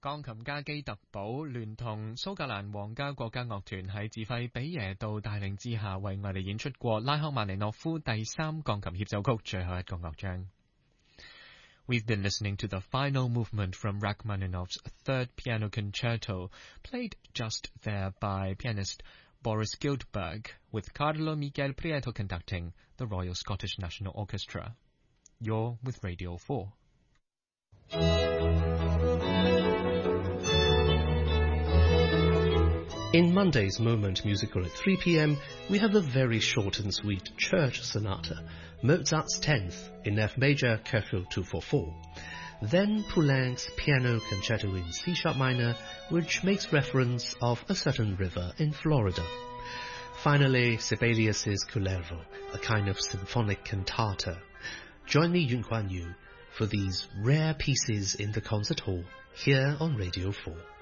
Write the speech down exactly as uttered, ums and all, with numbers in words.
鋼琴家基特堡聯同蘇格蘭皇家國家樂團喺指揮比耶度帶領之下，為我哋演出過拉赫曼尼諾夫第三鋼琴協奏曲最後一個樂章。We've been listening to the final movement from Rachmaninoff's third piano concerto, played just there by pianist Boris Giltburg, with Carlo Miguel Prieto conducting the Royal Scottish National Orchestra. You're with Radio four. In Monday's Moment Musical at three p.m, we have a very short and sweet Church Sonata, Mozart's tenth in F major, Cashel two forty-four. Then Poulenc's Piano Concerto in C-sharp minor, which makes reference of a certain river in Florida. Finally, Sibelius's Kullervo, a kind of symphonic cantata. Join me, Yun Kuan Yu, for these rare pieces in the concert hall here on Radio four.